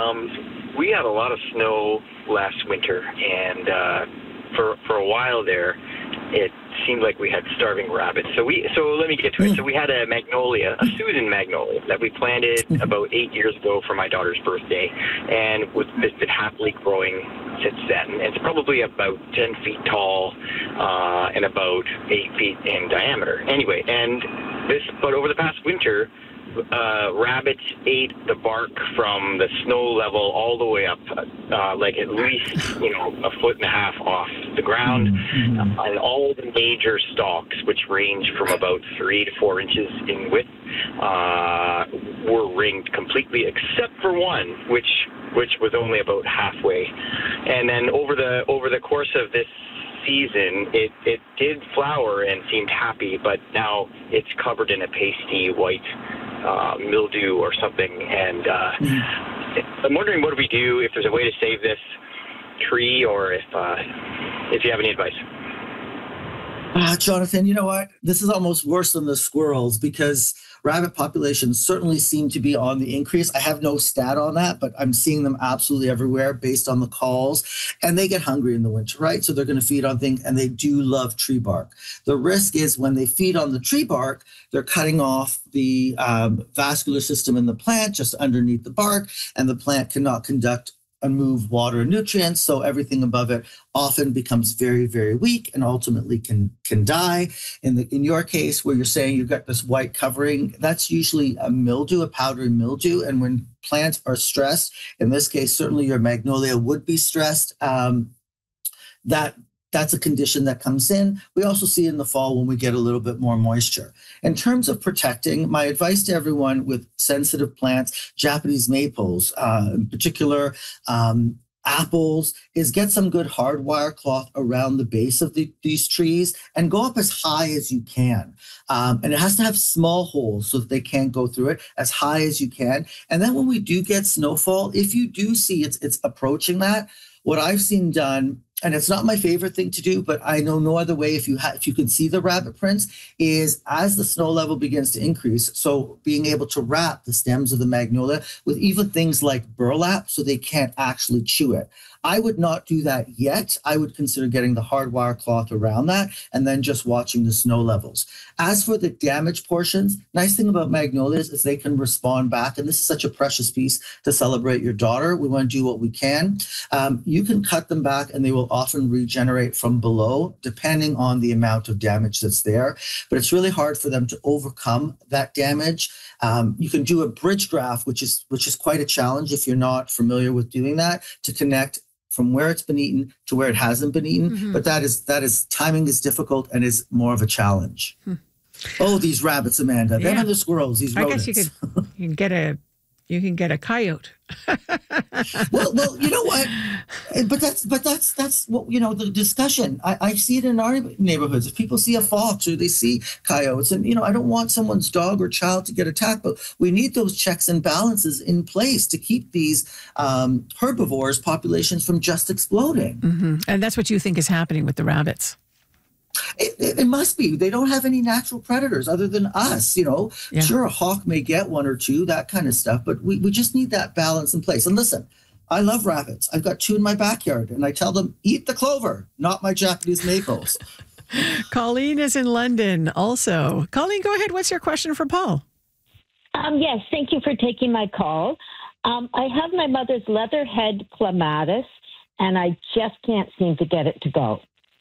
We had a lot of snow last winter, and for a while there, it seemed like we had starving rabbits. So let me get to it. So we had a Susan magnolia that we planted about 8 years ago for my daughter's birthday, and it's been happily growing since then. It's probably about 10 feet tall and about 8 feet in diameter. Anyway, but over the past winter, rabbits ate the bark from the snow level all the way up, like at least, a foot and a half off the ground. And all the major stalks, which range from about 3 to 4 inches in width, were ringed completely, except for one, which was only about halfway. And then over the course of this season, it did flower and seemed happy, but now it's covered in a pasty white mildew or something, and I'm wondering, what do we do, if there's a way to save this tree, or if you have any advice? Jonathan, you know what? This is almost worse than the squirrels, because rabbit populations certainly seem to be on the increase. I have no stat on that, but I'm seeing them absolutely everywhere based on the calls. And they get hungry in the winter, right? So they're going to feed on things, and they do love tree bark. The risk is when they feed on the tree bark, they're cutting off the vascular system in the plant just underneath the bark, and the plant cannot conduct and move water and nutrients, so everything above it often becomes very, very weak and ultimately can die. In your case, where you're saying you've got this white covering, that's usually a mildew, a powdery mildew. And when plants are stressed, in this case, certainly your magnolia would be stressed. That's a condition that comes in. We also see it in the fall when we get a little bit more moisture. In terms of protecting, my advice to everyone with sensitive plants, Japanese maples, in particular, apples, is get some good hardwire cloth around the base of these trees and go up as high as you can. And it has to have small holes so that they can't go through it, as high as you can. And then when we do get snowfall, if you do see it's approaching that, what I've seen done, and it's not my favorite thing to do, but I know no other way, if you can see the rabbit prints, is as the snow level begins to increase, so being able to wrap the stems of the magnolia with even things like burlap so they can't actually chew it. I would not do that yet. I would consider getting the hardwire cloth around that and then just watching the snow levels. As for the damaged portions, nice thing about magnolias is they can respond back. And this is such a precious piece to celebrate your daughter. We want to do what we can. You can cut them back and they will often regenerate from below, depending on the amount of damage that's there. But it's really hard for them to overcome that damage. You can do a bridge graft, which is quite a challenge if you're not familiar with doing that, to connect from where it's been eaten to where it hasn't been eaten. Mm-hmm. But that is timing is difficult and is more of a challenge. Oh, these rabbits, Amanda. Them and the squirrels, these rodents. I guess you can get a coyote. well, you know what? But that's what, the discussion. I see it in our neighborhoods. If people see a fox or they see coyotes, and I don't want someone's dog or child to get attacked, but we need those checks and balances in place to keep these herbivores populations from just exploding. Mm-hmm. And that's what you think is happening with the rabbits. It must be. They don't have any natural predators other than us, Yeah. Sure, a hawk may get one or two, that kind of stuff, but we just need that balance in place. And listen, I love rabbits. I've got 2 in my backyard, and I tell them, eat the clover, not my Japanese maples. Colleen is in London also. Colleen, go ahead. What's your question for Paul? Yes, thank you for taking my call. I have my mother's leatherhead clematis, and I just can't seem to get it to go.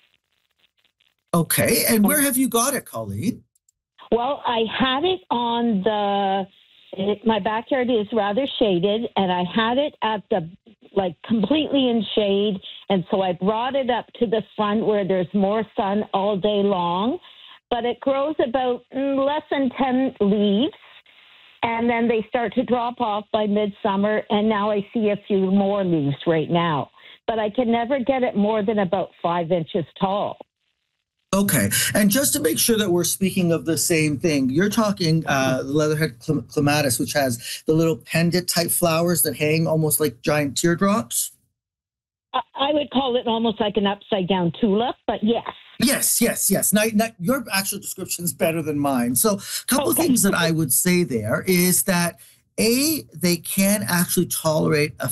Okay, and where have you got it, Colleen? Well, I had it on my backyard is rather shaded, and I had it at completely in shade, and so I brought it up to the front where there's more sun all day long, but it grows about less than 10 leaves, and then they start to drop off by midsummer, and now I see a few more leaves right now, but I can never get it more than about 5 inches tall. Okay, and just to make sure that we're speaking of the same thing, you're talking leatherhead clematis, which has the little pendant type flowers that hang almost like giant teardrops? I would call it almost like an upside down tulip, but yes. Yes. Now, your actual description is better than mine. So a couple of things that I would say there is that, A, they can actually tolerate a